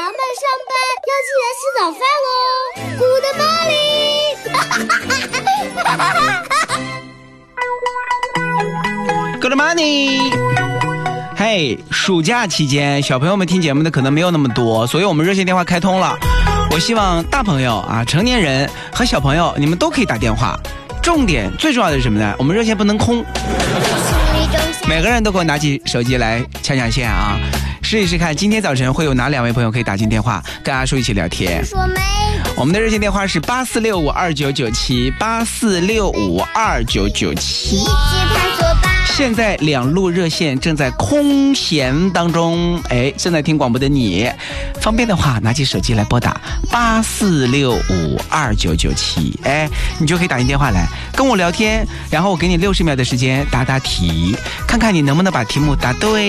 们上班要起来吃早饭喽 Good morning。嘿，暑假期间小朋友们听节目的可能没有那么多，所以我们热线电话开通了。我希望大朋友啊、成年人和小朋友你们都可以打电话。重点最重要的是什么呢？我们热线不能空，每个人都给我拿起手机来抢抢线啊！试一试看，今天早晨会有哪2位朋友可以打进电话，跟阿叔一起聊天。我们的热线电话是84652997，84652997。现在2路热线正在空闲当中，正在听广播的你，方便的话拿起手机来拨打84652997，你就可以打进电话来跟我聊天，然后我给你60秒的时间答答题，看看你能不能把题目答对，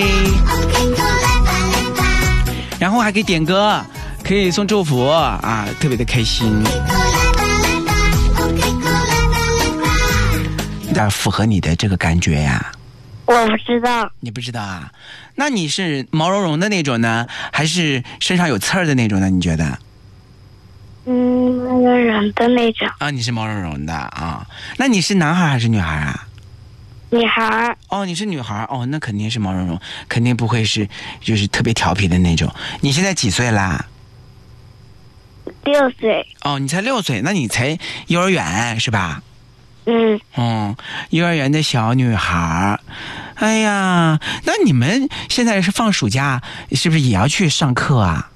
然后还可以点歌，可以送祝福啊，特别的开心。符合你的这个感觉呀？ 我不知道。 你不知道啊？那你是毛茸茸的那种呢，还是身上有刺儿的那种呢？你觉得？ 毛茸茸的那种。 啊，你是毛茸茸的啊？那你是男孩还是女孩啊？ 女孩。 哦，你是女孩哦，那肯定是毛茸茸，肯定不会是就是特别调皮的那种。你现在几岁啦 ？6岁。 哦，你才6岁，那你才幼儿园是吧？幼儿园的小女孩。哎呀，那你们现在是放暑假，是不是也要去上课啊？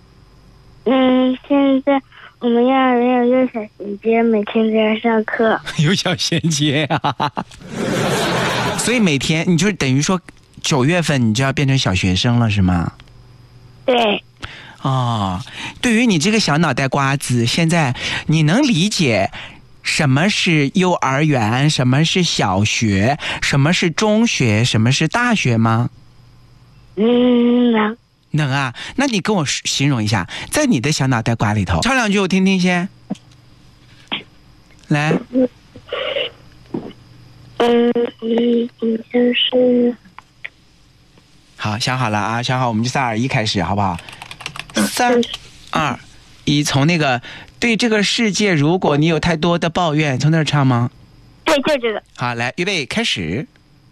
现在我们幼儿园有小衔接，每天都要上课。 有小衔接啊！所以每天你就等于说9月份你就要变成小学生了，是吗？ 对。 哦，对于你这个小脑袋瓜子，现在你能理解什么是幼儿园，什么是小学，什么是中学，什么是大学吗？能啊。那你跟我形容一下，在你的小脑袋瓜里头唱2句我听听先。来。 就是好，想好了啊，想好我们就3、2、1开始，好不好？3、2、1，从那个对这个世界，如果你有太多的抱怨，从那儿唱吗？ 对，就这个。 好，来，预备，开始。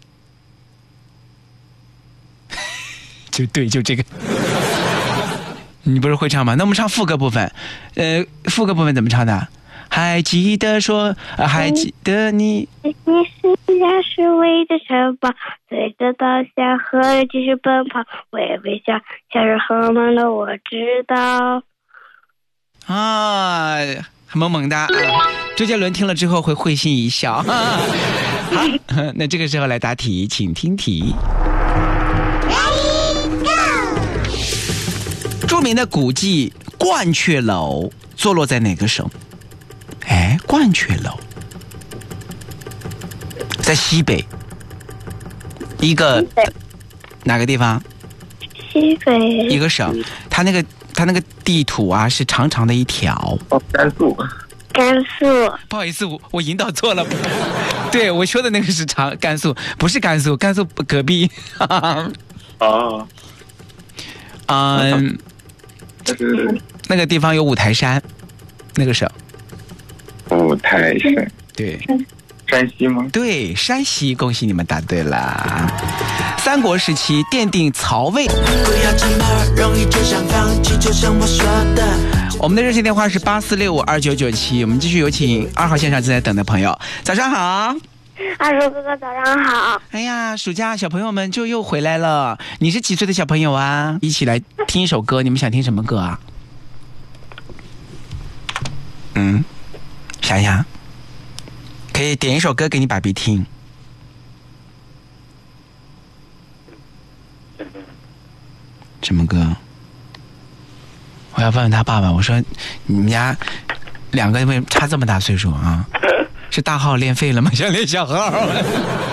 就这个。你不是会唱吗？那我们唱副歌部分。副歌部分怎么唱的？还记得说，还记得你。 你是家是围着城堡，随着稻香河继续奔跑，微微笑，笑是很萌的，我知道。 啊，很萌萌的啊！周杰伦听了之后会会心一笑。好，那这个时候来答题，请听题。著名的古迹鹳雀楼坐落在哪个省？鹳雀楼在西北一个哪个地方？ 西北一个省，它那个地图啊是长长的一条。 甘肃。 不好意思，我引导错了。对，我说的那个是甘肃，不是甘肃，甘肃隔壁。那个地方有五台山，那个省。 五台山。 对。 山西吗？ 对，山西，恭喜你们答对了。三国时期奠定曹魏。我们的热线电话是84652997，我们继续有请2号线上正在等的朋友。早上好。 阿叔哥哥早上好。 哎呀，暑假小朋友们就又回来了。你是几岁的小朋友啊？一起来听一首歌，你们想听什么歌啊？想想，可以点一首歌给你爸比听。什么歌？我要问问他爸爸，我说你们家2个为什么差这么大岁数啊？是大号练废了吗？想练小号？